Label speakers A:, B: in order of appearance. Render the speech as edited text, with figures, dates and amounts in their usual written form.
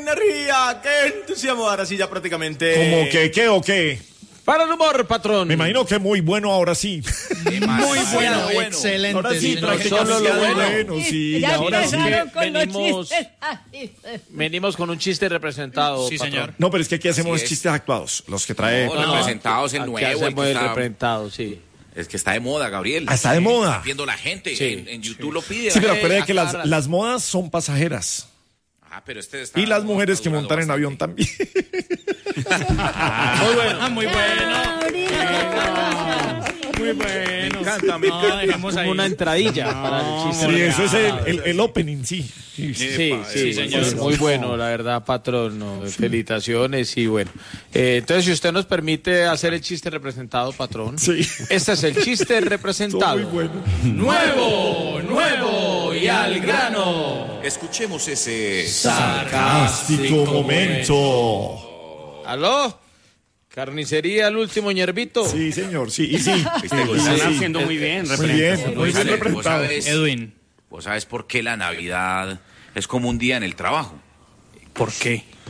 A: energía, qué entusiasmo. Ahora sí, ya prácticamente.
B: ¿Cómo que qué o qué?
C: Para el humor, patrón.
B: Me imagino que muy bueno ahora sí.
D: Muy bueno,
A: bueno.
D: excelente.
B: Ahora sí,
D: señor.
B: prácticamente
C: Solo lo
B: bueno, sí.
E: Ya
B: Ahora sí.
E: empezaron con los
C: venimos-
E: chistes.
C: Venimos con un chiste representado,
D: Sí,
C: patrón.
D: señor.
B: No, pero es que aquí hacemos
F: Así es.
B: chistes actuados. Los que trae.
F: No, representados el
C: Aquí
F: nuevo. el
C: hacemos
F: que
C: el
F: está-
C: representado, sí.
F: Es que está de moda, Gabriel.
B: Ah, está de moda.
F: Viendo la gente.
C: Sí.
F: En YouTube lo pide.
B: Sí, pero
F: la gente.
B: acuérdate que
C: aclara.
B: las modas son pasajeras.
F: Ah, pero este está.
B: Y las mujeres que
F: está
B: montan en
F: durando
B: avión también.
D: Muy bueno. Muy bueno.
C: Muy bueno.
F: Me encanta, me
D: No,
F: encanta.
D: dejemos
C: Como
D: ahí.
C: una entradilla para el chiste.
B: Sí, eso es el opening, sí.
C: Sí,
F: Epa,
C: sí,
D: señor.
C: muy bueno, la verdad, patrón. No, felicitaciones y bueno. Entonces, si usted nos permite hacer el chiste representado, patrón.
B: Sí.
C: Este es el chiste representado.
B: Muy bueno.
C: Nuevo y al grano.
F: Escuchemos ese.
B: Sarcástico momento.
C: ¿Aló? ¿Carnicería el último ñervito?
B: Sí, señor, sí. Y sí.
F: Este
B: Sí,
G: Están
B: sí.
G: haciendo muy bien,
B: Muy bien, muy bien
F: ¿Vos
B: representado.
F: sabes,
D: Edwin,
F: ¿Vos sabes por qué la Navidad es como un día en el trabajo?
G: ¿Por qué?